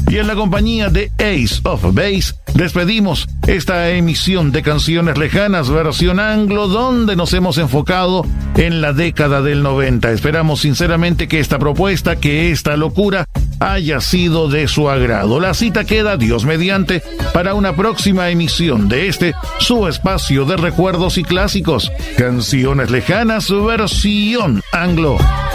Y en la compañía de Ace of Base, despedimos esta emisión de Canciones Lejanas, versión anglo, donde nos hemos enfocado en la década del 90. Esperamos sinceramente que esta propuesta, que esta locura, haya sido de su agrado. La cita queda, Dios mediante, para una próxima emisión de su espacio de recuerdos y clásicos. Canciones Lejanas, versión anglo.